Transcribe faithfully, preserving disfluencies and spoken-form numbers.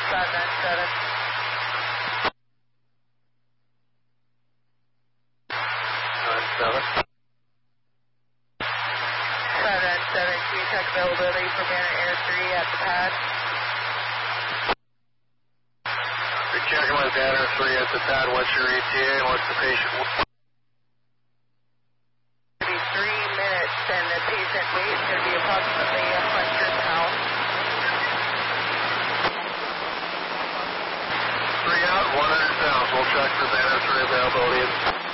five nine seven. nine seven. five nine seven, can you check availability for Banner Air three at the pad? You're checking with Banner three at the pad. What's your E T A and what's the patient? It'll be three minutes and the patient weight is going to be approximately one hundred pounds. Three out, one hundred pounds. We'll check for Banner three availability.